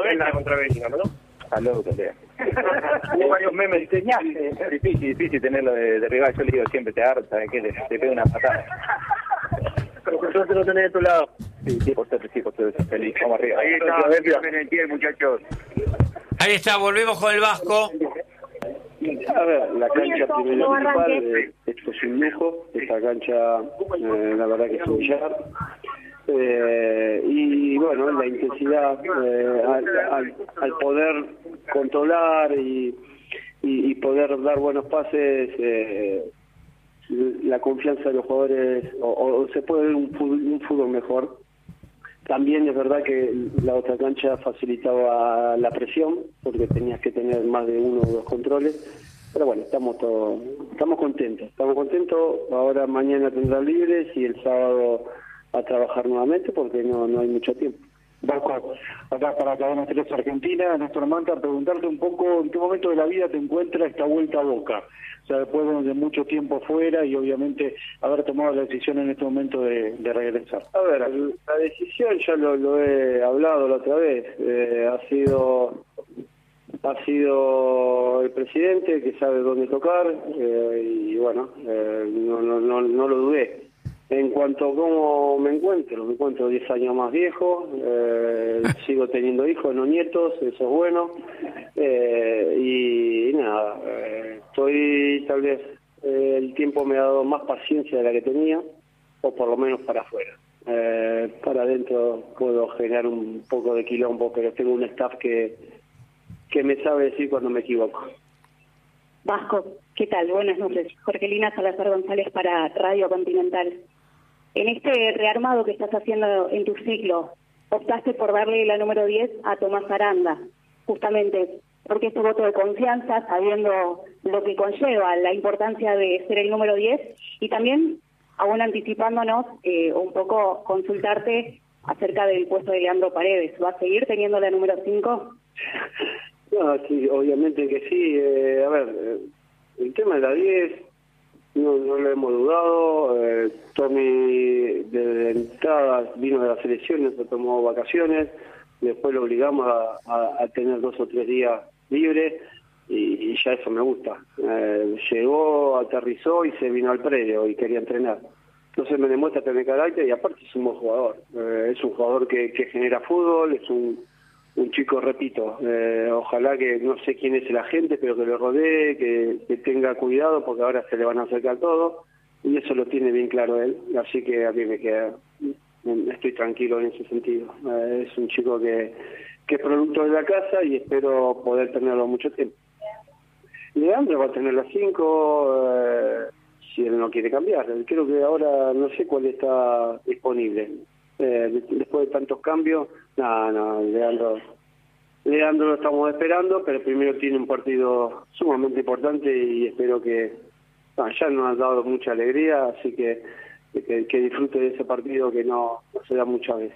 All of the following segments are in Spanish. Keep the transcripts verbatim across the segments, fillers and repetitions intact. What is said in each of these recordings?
Valencia contra Bellingham, ¿no? Saludos, Lea. Hubo varios memes, diseñaste. Es difícil, difícil tenerlo de, de rival. Yo le digo siempre, te harta, que te, te pega una patada. Pero por suerte lo tenés de tu lado. Sí, sí, por suerte, sí, por suerte. Feliz, vamos arriba. Ahí está, en el pie, muchachos. Ahí está, volvemos con el Vasco. A ver, la cancha primero principal, eh, esto es un lujo, esta cancha eh, la verdad que es un billar. Eh, y bueno, la intensidad eh, al, al, al poder controlar y, y, y poder dar buenos pases, eh, la confianza de los jugadores, o, o se puede ver un fútbol, un fútbol mejor. También es verdad que la otra cancha facilitaba la presión, porque tenías que tener más de uno o dos controles. Pero bueno, estamos todos, estamos contentos, estamos contentos. Ahora mañana tendrán libres y el sábado a trabajar nuevamente porque no, no hay mucho tiempo. Vasco, acá para Cadena tres Argentina, Néstor Manta, preguntarte un poco en qué momento de la vida te encuentra esta vuelta a Boca. O sea, después de mucho tiempo fuera y obviamente haber tomado la decisión en este momento de, de regresar. A ver, la decisión ya lo, lo he hablado la otra vez. Eh, ha sido ha sido el presidente que sabe dónde tocar eh, y bueno, eh, no, no, no, no lo dudé. En cuanto a cómo me encuentro, me encuentro diez años más viejo, eh, sigo teniendo hijos, no nietos, eso es bueno, eh, y, y nada, eh, estoy tal vez, eh, el tiempo me ha dado más paciencia de la que tenía, o por lo menos para afuera. Eh, para adentro puedo generar un poco de quilombo, pero tengo un staff que, que me sabe decir cuando me equivoco. Vasco, ¿qué tal? Buenas noches. Jorgelina Salazar González para Radio Continental. En este rearmado que estás haciendo en tu ciclo, optaste por darle la número diez a Tomás Aranda, justamente porque este voto de confianza, sabiendo lo que conlleva la importancia de ser el número diez, y también, aún anticipándonos, eh, un poco consultarte acerca del puesto de Leandro Paredes. ¿Va a seguir teniendo la número cinco? No, sí, obviamente que sí. Eh, a ver, eh, el tema de la diez no, no lo hemos dudado. Eh, Tommy desde entrada vino de las selecciones, se tomó vacaciones, después lo obligamos a, a, a tener dos o tres días libres y, y ya eso me gusta. Eh, llegó, aterrizó y se vino al predio y quería entrenar. Entonces me demuestra tener carácter y aparte es un buen jugador. Eh, es un jugador que, que genera fútbol, es un un chico, repito, eh, ojalá que, no sé quién es el agente, pero que lo rodee, que, que tenga cuidado, porque ahora se le van a acercar todo, y eso lo tiene bien claro él, así que a mí me queda, estoy tranquilo en ese sentido. Eh, es un chico que, que es producto de la casa y espero poder tenerlo mucho tiempo. Leandro va a tener las cinco, eh, si él no quiere cambiar. Creo que ahora no sé cuál está disponible. Eh, después de tantos cambios, no, no, Leandro, Leandro lo estamos esperando, pero primero tiene un partido sumamente importante y espero que, no, ya nos ha dado mucha alegría, así que, que que disfrute de ese partido que no, no se da muchas veces.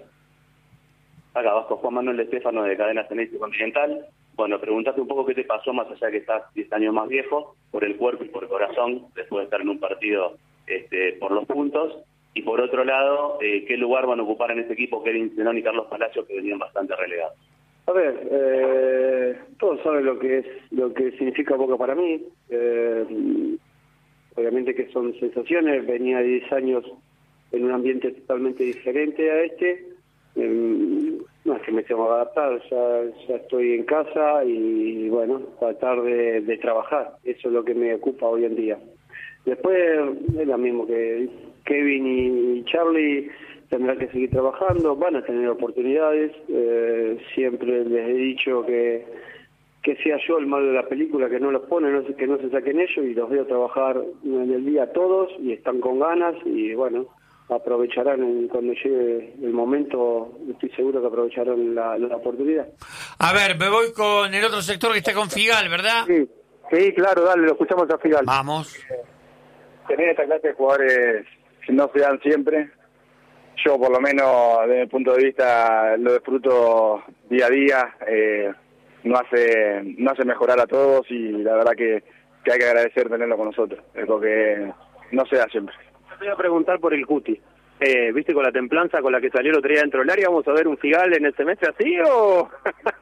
Acá Vasco, Juan Manuel Estefano de Cadena Ceneice Continental. Bueno, preguntaste un poco qué te pasó, más allá de que estás diez años más viejo, por el cuerpo y por el corazón, después de estar en un partido este, por los puntos. Y por otro lado, eh, ¿qué lugar van a ocupar en este equipo Kevin Zenón y Carlos Palacios, que venían bastante relegados? A ver, eh, todos saben lo que es, lo que significa Boca para mí. Eh, obviamente que son sensaciones. Venía de diez años en un ambiente totalmente diferente a este. Eh, no es que me tengo que adaptar, ya, ya estoy en casa y bueno, tratar de, de trabajar. Eso es lo que me ocupa hoy en día. Después es lo mismo que Kevin y Charlie tendrán que seguir trabajando, van a tener oportunidades. Eh, siempre les he dicho que que sea yo el malo de la película, que no los pone, no, que no se saquen ellos, y los veo trabajar en el día todos y están con ganas y bueno, aprovecharán en, cuando llegue el momento, estoy seguro que aprovecharán la, la oportunidad. A ver, me voy con el otro sector que está con Figal, ¿verdad? Sí, sí, claro, dale, lo escuchamos a Figal. Vamos. Tener esta clase de jugadores no se dan siempre. Yo, por lo menos, desde mi punto de vista, lo disfruto día a día. Eh, no hace no hace mejorar a todos y la verdad que, que hay que agradecer tenerlo con nosotros, porque no se da siempre. Te voy a preguntar por el Cuti. Eh, ¿Viste con la templanza con la que salió el otro día dentro del área? ¿Vamos a ver un Figal en el semestre así o...?